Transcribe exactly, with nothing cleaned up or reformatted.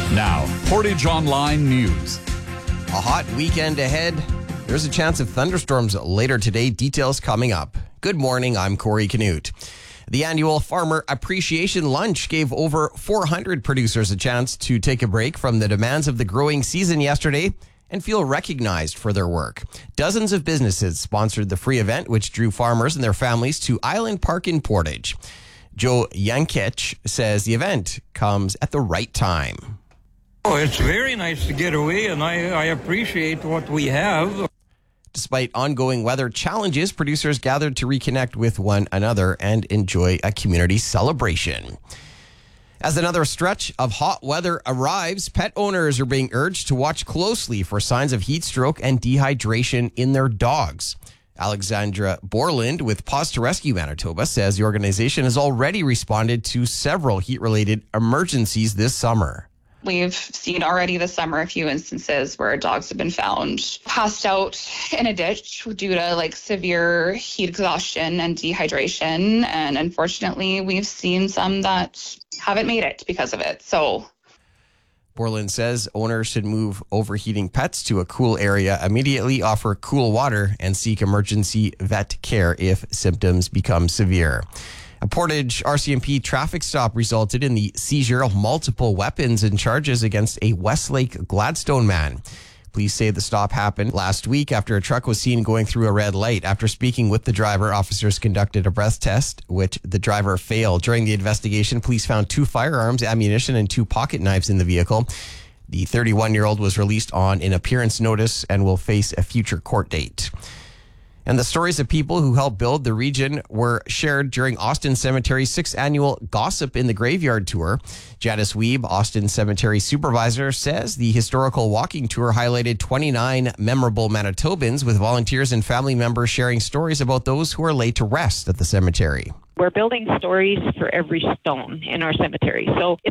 Now, Portage Online News. A hot weekend ahead. There's a chance of thunderstorms later today. Details coming up. Good morning, I'm Corey Canute. The annual Farmer Appreciation Lunch gave over four hundred producers a chance to take a break from the demands of the growing season yesterday and feel recognized for their work. Dozens of businesses sponsored the free event, which drew farmers and their families to Island Park in Portage. Joe Yankich says the event comes at the right time. Oh, it's very nice to get away, and I, I appreciate what we have. Despite ongoing weather challenges, producers gathered to reconnect with one another and enjoy a community celebration. As another stretch of hot weather arrives, pet owners are being urged to watch closely for signs of heat stroke and dehydration in their dogs. Alexandra Borland with Paws to Rescue Manitoba says the organization has already responded to several heat-related emergencies this summer. We've seen already this summer a few instances where dogs have been found passed out in a ditch due to like severe heat exhaustion and dehydration. And unfortunately, we've seen some that haven't made it because of it. So Borland says owners should move overheating pets to a cool area immediately, offer cool water, and seek emergency vet care if symptoms become severe. A Portage R C M P traffic stop resulted in the seizure of multiple weapons and charges against a Westlake Gladstone man. Police say the stop happened last week after a truck was seen going through a red light. After speaking with the driver, officers conducted a breath test, which the driver failed. During the investigation, police found two firearms, ammunition, and two pocket knives in the vehicle. The thirty-one-year-old was released on an appearance notice and will face a future court date. And the stories of people who helped build the region were shared during Austin Cemetery's sixth annual Gossip in the Graveyard tour. Janice Weeb, Austin Cemetery supervisor, says the historical walking tour highlighted twenty-nine memorable Manitobans, with volunteers and family members sharing stories about those who are laid to rest at the cemetery. We're building stories for every stone in our cemetery. So